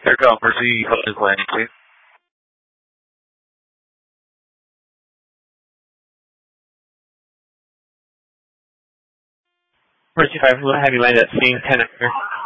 Aircraft Mercy, public landing, please. Mercy 5, we'll have you land at scene 10 after.